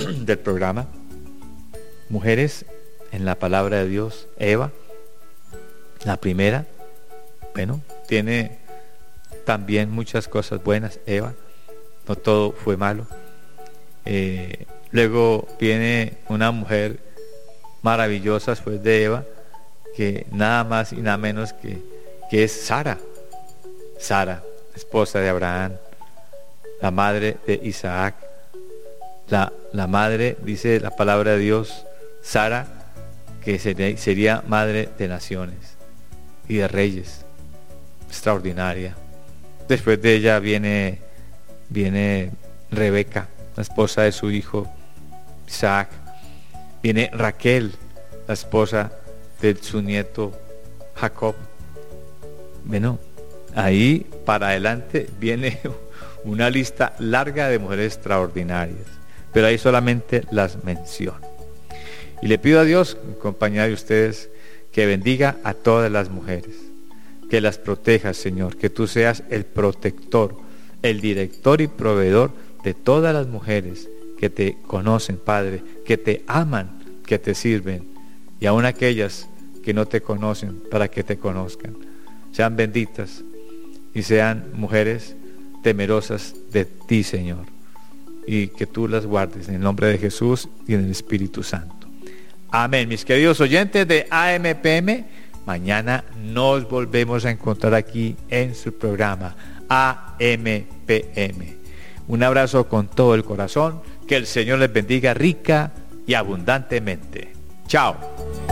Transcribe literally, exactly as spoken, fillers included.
del programa. Mujeres en la palabra de Dios. Eva, la primera, bueno, tiene también muchas cosas buenas. Eva, no todo fue malo. Eh, luego viene una mujer maravillosa después de Eva, que nada más y nada menos que, que es Sara. Sara, esposa de Abraham, la madre de Isaac, la, la madre, dice la palabra de Dios, Sara, que sería, sería madre de naciones y de reyes. Extraordinaria. Después de ella viene, viene Rebeca, la esposa de su hijo Isaac. Viene Raquel, la esposa de su nieto Jacob. Bueno, ahí para adelante viene una lista larga de mujeres extraordinarias, pero ahí solamente las menciono. Y le pido a Dios, en compañía de ustedes, que bendiga a todas las mujeres, que las protejas, Señor, que tú seas el protector, el director y proveedor de todas las mujeres que te conocen, Padre, que te aman, que te sirven, y aun aquellas que no te conocen, para que te conozcan. Sean benditas y sean mujeres temerosas de ti, Señor, y que tú las guardes en el nombre de Jesús y en el Espíritu Santo. Amén. Mis queridos oyentes de A M P M, mañana nos volvemos a encontrar aquí en su programa A M P M. Un abrazo con todo el corazón. Que el Señor les bendiga rica y abundantemente. Chao.